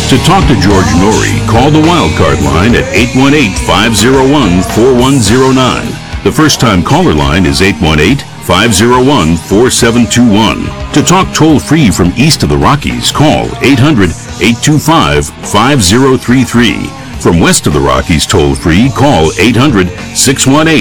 To talk to George Norrie, call the Wildcard line at 818-501-4109. The first-time caller line is 818-501-4721. To talk toll-free from east of the Rockies, call 800-825-5033. From west of the Rockies toll-free, call 800-618